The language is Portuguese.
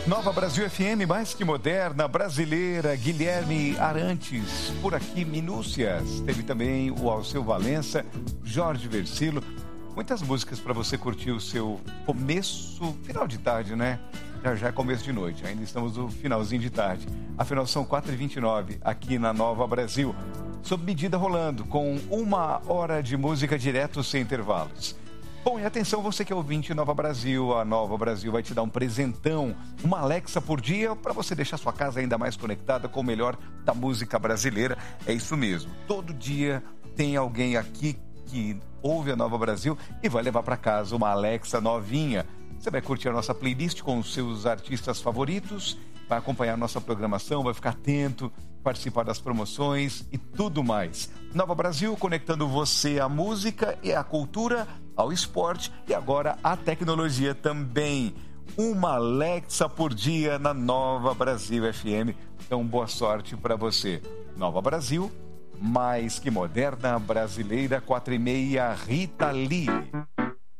Nova Brasil FM, mais que moderna, brasileira, Guilherme Arantes, por aqui, Minúcias. Teve também o Alceu Valença, Jorge Versilo. Muitas músicas para você curtir o seu começo, final de tarde, né? Já é começo de noite, ainda estamos no finalzinho de tarde. Afinal, são 4h29 aqui na Nova Brasil. Sob medida rolando, com 1 hora de música direto sem intervalos. Bom, e atenção, você que é ouvinte Nova Brasil, a Nova Brasil vai te dar um presentão, uma Alexa por dia, para você deixar sua casa ainda mais conectada com o melhor da música brasileira. É isso mesmo, todo dia tem alguém aqui que ouve a Nova Brasil e vai levar para casa uma Alexa novinha. Você vai curtir a nossa playlist com os seus artistas favoritos, vai acompanhar a nossa programação, vai ficar atento, participar das promoções e tudo mais. Nova Brasil, conectando você à música e à cultura, ao esporte e agora à tecnologia também. Uma Alexa por dia na Nova Brasil FM. Então, boa sorte para você. Nova Brasil, mais que moderna, brasileira, 4h30, Rita Lee.